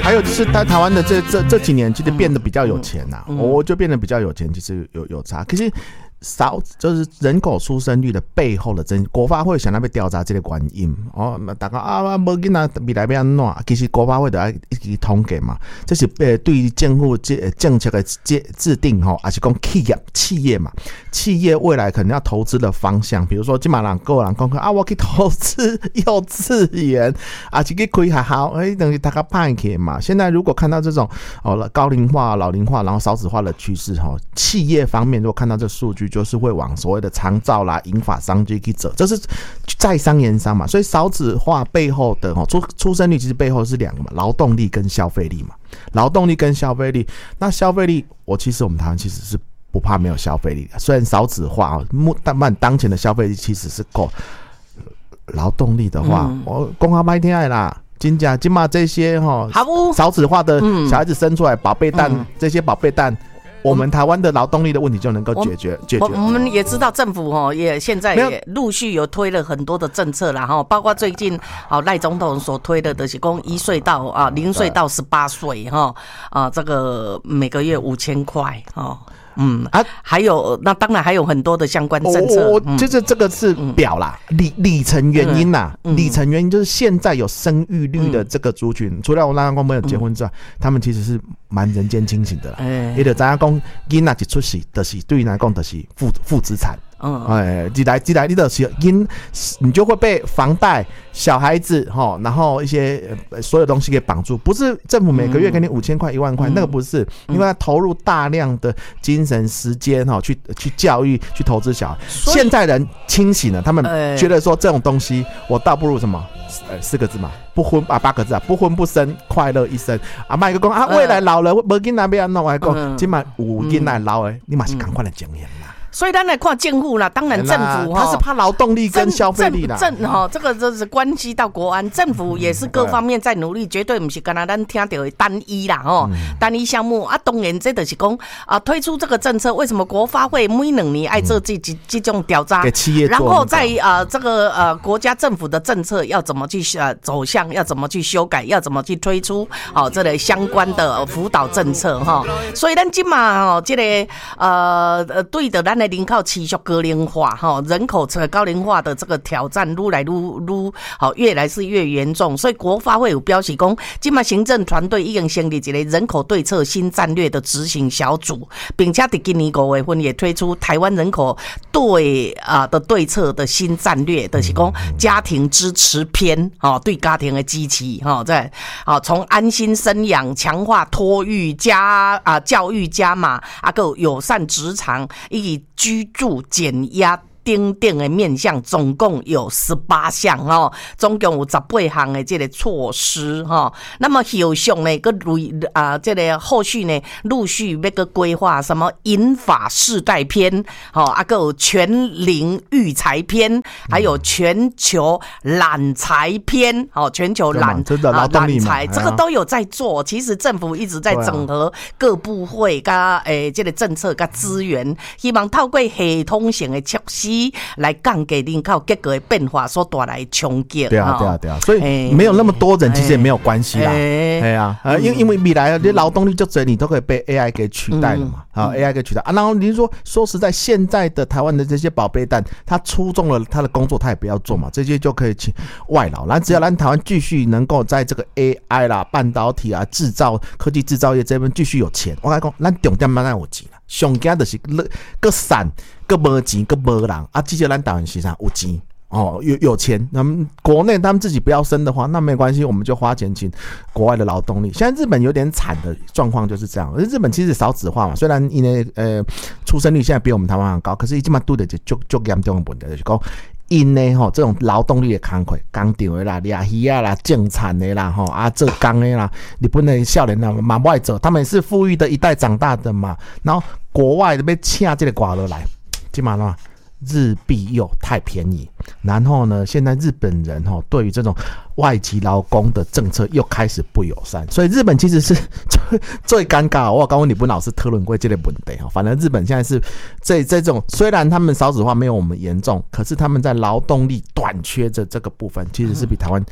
还有就是台湾的这几年其实变得比较有钱呐，我就变得比较有钱，其实有差，可是。就是人口出生率的背后的国发会想要被调查这个原因哦，大家啊，没囡仔未来要安怎？其实国发会就要一起统计嘛，这是对于政府政策的制定吼，还是讲企业嘛，企业未来可能要投资的方向，比如说今嘛人个人讲啊，我去投资幼稚园，啊，去开学校，等于大家派去嘛。现在如果看到这种高龄化、老龄化，然后少子化的趋势哈，企业方面如果看到这数据。就是会往所谓的长照啦、银发商机去走，这是在商言商嘛。所以少子化背后的出生率其实背后是两个嘛，劳动力跟消费力嘛。劳动力跟消费力，那消费力，其实我们台湾其实是不怕没有消费力的。虽然少子化但当前的消费力其实是够。劳动力的话，我讲较歹听的啦。今嘛这些少子化的小孩子生出来宝贝蛋，这些宝贝蛋。我们台湾的劳动力的问题就能够解决。 我们也知道政府也现在也陆续有推了很多的政策啦，包括最近赖总统所推的就是说1岁到0岁到18岁这个每个月5000块还有那当然还有很多的相关政策。 就是这个是表啦，里程原因啦，里程原因就是现在有生育率的这个族群，除了我刚刚没有结婚之外，他们其实是蛮人间清醒的啦。也就咱讲，囡仔一出世，就是对于来讲就是负资产。一来你就是你就会被房贷、小孩子然后一些所有东西给绑住。不是政府每个月给你5000块、1万块，那个不是，因为他投入大量的精神时间去教育、去投资小孩。现在人清醒了，他们觉得说这种东西，我倒不如什么4个字嘛，不婚8个字啊，不婚不生，快乐一生。麦克讲未来老了没囡仔要安怎？我讲今嘛有囡仔老的，你嘛是赶快来经验啦。 所以咱来看政府啦，当然政府他是怕劳动力跟消费力啦。 这个就是关系到国安，政府也是各方面在努力，绝对不是刚才咱听到的单一啦单一项目啊。当然这就是讲推出这个政策，为什么国发会每2年爱做这种调查， 给企业做， 然后在这个国家政府的政策要怎么去走向，要怎么去修改，要怎么去推出这类相关的辅导政策所以咱今嘛这个对的咱的人口持续高龄化人口高龄化的这个挑战越来是越严重，所以国发会有表示说，现在行政团队已经成立一个人口对策新战略的执行小组，并且在今年5月份也推出台湾人口的对策的新战略，就是说家庭支持篇对家庭的支持从安心生养、强化托育教育加码还有友善职场以及居住减压等等的面向，总共有18项总共有18项的这个措施那么后续呢这个后续呢陆续要个规划什么银发世代篇还有全龄育才篇，还有全球揽才篇全球揽才，这个都有在做。其实政府一直在整合各部会跟这个政策跟资源，希望透过系统性的措施来降低人口结构的变化所带来的冲击。 对啊，所以没有那么多人其实也没有关系啦。因为未来你劳动力就你都可以被 AI 给取代了嘛。AI 给取代然后你说实在，现在的台湾的这些宝贝蛋，他出众了他的工作他也不要做嘛，这些就可以请外劳。然后只要咱台湾继续能够在这个 AI 啦、半导体啊、科技制造业这边继续有钱，我跟你讲，咱重点咱有钱啦。上惊就是个散个没钱个没人这些咱台湾市场有钱有钱，那么国内他们自己不要生的话，那没关系，我们就花钱请国外的劳动力。现在日本有点惨的状况就是这样，日本其实少子化嘛，虽然因为出生率现在比我们台湾很高，可是已经对的就严重的问题就是说。因呢这种劳动力的工课，工厂的啦、抓鱼啊啦、种田的啦、做工的啦，日本的少年啦嘛不爱做，他们是富裕的一代长大的嘛，然后国外要请这个外劳来，基本上日币又太便宜，然后呢，现在日本人对于这种外籍劳工的政策又开始不友善，所以日本其实是最尴尬。我刚刚日本老师讨论过这个问题，反正日本现在是这种虽然他们少子化没有我们严重，可是他们在劳动力短缺这个部分其实是比台湾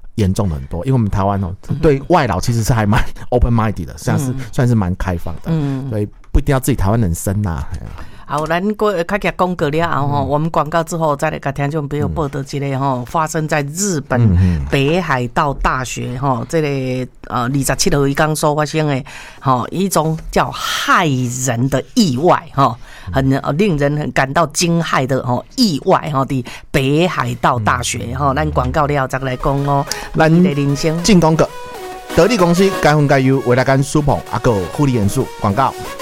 严重的很多，因为我们台湾对外劳其实是还蛮 open minded 的，算是蛮开放的，所以不一定要自己台湾人生呐。 好，咱较加讲过了后我们广告之后再来给听众朋友报道一个发生在日本北海道大学这个27号伊刚所发生的一种叫害人的意外很令人很感到惊骇的意外的北海道大学咱广告了再来讲咱的人生进广告，得力公司该分该优，未来干舒鹏阿个护理元素广告。